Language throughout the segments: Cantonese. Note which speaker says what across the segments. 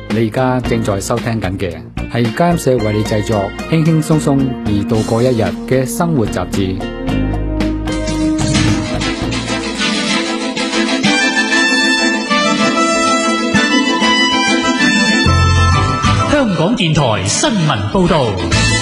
Speaker 1: 你而家正在收聽緊嘅係監社為你製作輕輕鬆鬆而度過一日嘅生活雜誌。
Speaker 2: 香港電台新聞報道。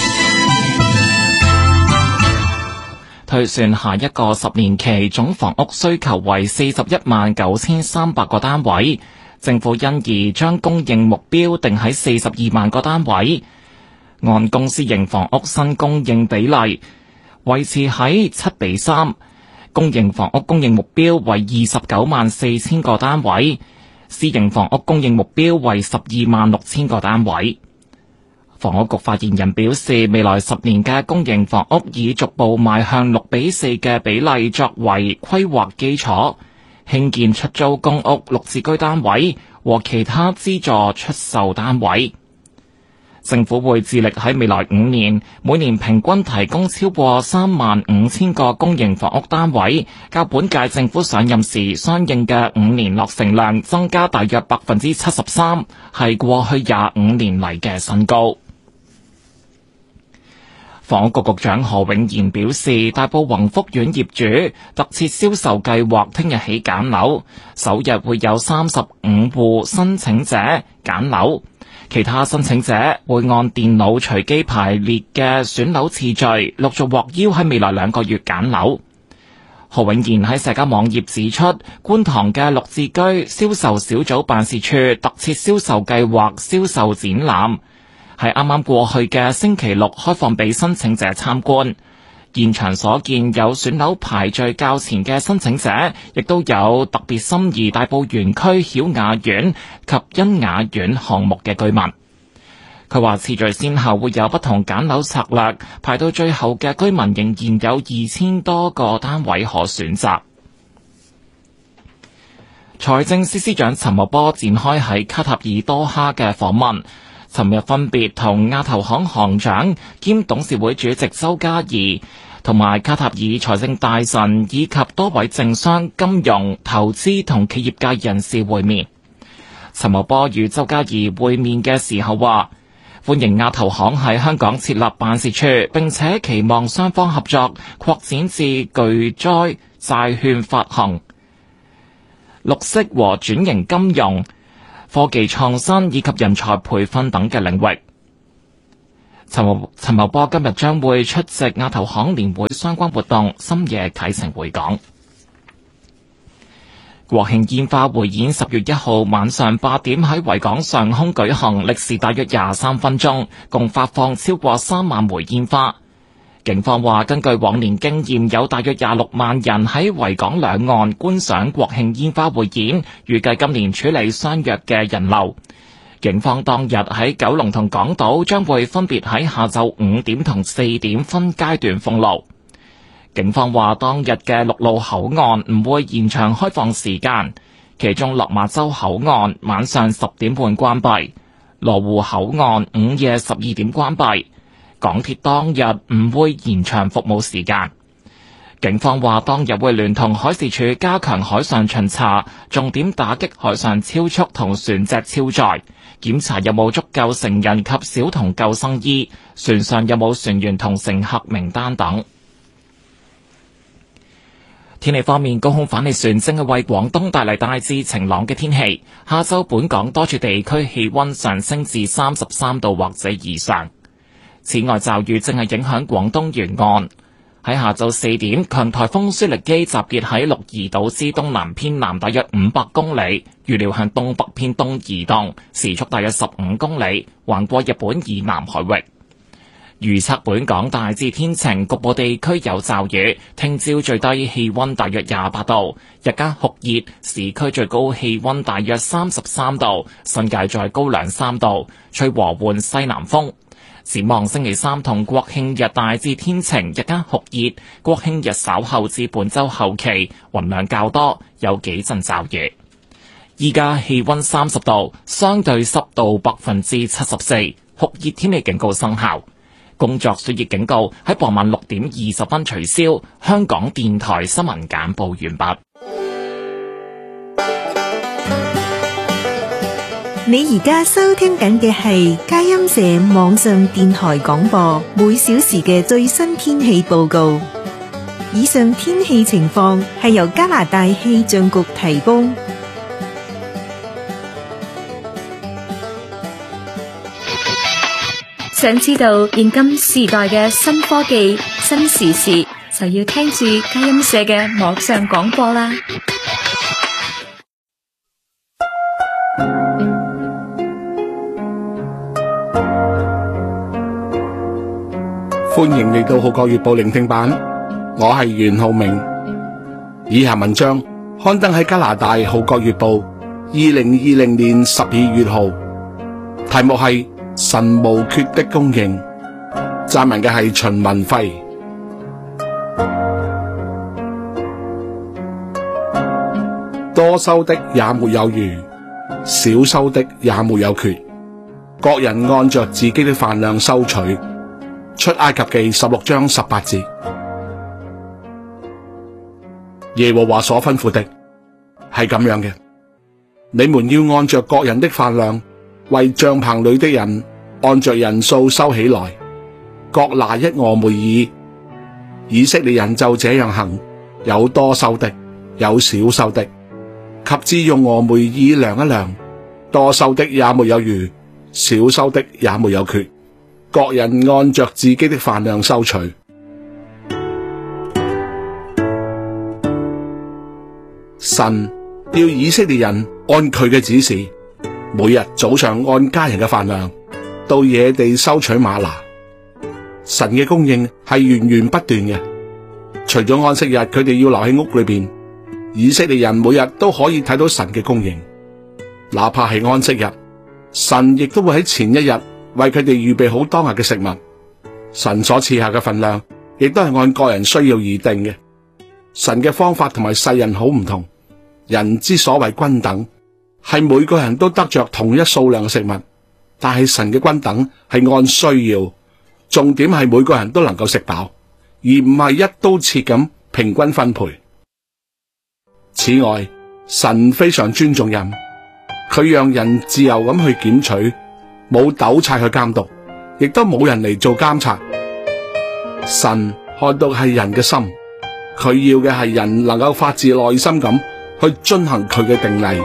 Speaker 3: 推算下一個10年期總房屋需求為419300個單位，政府因而將供應目標定喺42萬個單位，按公私營房屋新供應比例維持喺7:3，公營房屋供應目標為294000個單位，私營房屋供應目標為126000個單位。房屋局發言人表示，未來10年嘅公營房屋以逐步邁向6:4嘅比例作為規劃基礎，興建出租公屋綠置居單位和其他資助出售單位。政府會致力喺未來5年，每年平均提供超過35000個公營房屋單位，較本屆政府上任時相應嘅5年落成量增加大約73%，係過去25年嚟嘅新高。房屋局局長何永賢表示，大埔宏福苑業主特設銷售計劃聽日起揀樓，首日會有35戶申請者揀樓，其他申請者會按電腦隨機排列嘅選樓次序，陸續獲邀喺未來2個月揀樓。何永賢喺社交網頁指出，觀塘嘅綠置居銷售小組辦事處特設銷售計劃銷售展覽，係啱啱過去嘅星期六開放俾申請者參觀，現場所見有選樓排序較前嘅申請者，亦都有特別心儀大埔園區曉雅苑及欣雅苑項目嘅居民。佢話次序先後會有不同揀樓策略，排到最後嘅居民仍然有2000多個單位可選擇。財政司司長陳茂波展開喺卡塔爾多哈嘅訪問，尋日分別同亞投行行長兼董事會主席周家怡同埋卡塔爾財政大臣以及多位政商、金融、投資同企業界人士會面。陳茂波與周家怡會面嘅時候話，歡迎亞投行喺香港設立辦事處，並且期望雙方合作擴展至巨災債券發行、綠色和轉型金融、科技創新以及人才培訓等嘅領域。陳茂波今日將會出席亞投行年會相關活動，深夜啟程回港。國慶煙花匯演10月1號晚上8點喺維港上空舉行，歷時大約23分鐘，共發放超過3萬枚煙花。警方話，根據往年經驗，有大約26萬人喺維港兩岸觀賞國慶煙花匯演，預計今年處理相約嘅人流。警方當日喺九龍同港島將會分別喺下晝5點同4點分階段封路。警方話，當日嘅陸路口岸唔會延長開放時間，其中落馬洲口岸晚上10點半關閉，羅湖口岸午夜12點關閉。港鐵當日唔會延長服務時間。警方話，當日會聯同海事處加強海上巡查，重點打擊海上超速同船隻超載，檢查有冇足夠成人及小童救生衣，船上有冇船員同乘客名單等。天氣方面，高空反氣旋正係為廣東帶嚟大致晴朗嘅天氣。下晝本港多處地區氣溫上升至33度或者以上。此外，驟雨正係影響廣東沿岸。喺下晝4點，強颱風舒力基集結喺鹿兒島之東南偏南大約500公里，預料向東北偏東移動，時速大約15公里，橫過日本以南海域。預測本港大致天晴，局部地區有驟雨。聽朝最低氣溫大約28度，日間酷熱，市區最高氣溫大約33度，新界再高2-3度，吹和緩西南風。展望星期三同國慶日大致天晴，日間酷熱。國慶日稍後至本週後期雲量較多，有幾陣驟雨。依家氣溫30度，相對濕度74%，酷熱天氣警告生效。工作暑熱警告喺傍晚6點20分取消。香港電台新聞簡報完畢。
Speaker 4: 你而家收聽緊嘅係佳音社網上電台廣播，每小時嘅最新天氣報告。以上天氣情況係由加拿大氣象局提供。
Speaker 5: 想知道現今時代嘅新科技、新時事，就要聽住佳音社嘅網上廣播啦。
Speaker 6: 歡迎嚟到《號角月報》聆聽版，我係袁浩明。以下文章刊登喺加拿大《號角月報》2020年12月號，題目係神無缺的供應，撰文嘅係秦文輝。多收的也沒有餘，少收的也沒有缺，各人按着自己的飯量收取。出埃及記16章18節。耶和華所吩咐的係咁樣嘅，你們要按着各人的飯量，為帳棚裏的人按着人數收起來，各拿一俄梅爾。以色列人就這樣行，有多收的，有少收的，及至用俄梅爾量一量，多收的也沒有餘，少收的也沒有缺，各人按着自己的飯量收取。神要以色列人按佢嘅指示，每日早上按家人嘅飯量到野地收取嗎哪。神嘅供應係源源不斷嘅，除咗安息日佢哋要留喺屋裏邊，以色列人每日都可以睇到神嘅供應。哪怕係安息日，神亦都會喺前一日為佢哋預備好當日嘅食物。神所賜下嘅份量亦都係按個人需要而定嘅。神嘅方法同埋世人好唔同，人之所謂均等，係每個人都得着同一數量嘅食物，但係神嘅均等係按需要，重點係每個人都能夠食飽，而唔係一刀切咁平均分配。此外，神非常尊重人，佢讓人自由咁去檢取，冇督察去監督，亦都冇人嚟做監察。神看到係人嘅心，佢要嘅係人能夠發自內心咁去遵行佢嘅定例。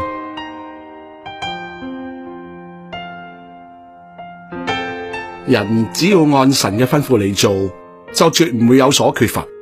Speaker 6: 人只要按神嘅吩咐嚟做，就絕唔會有所缺乏。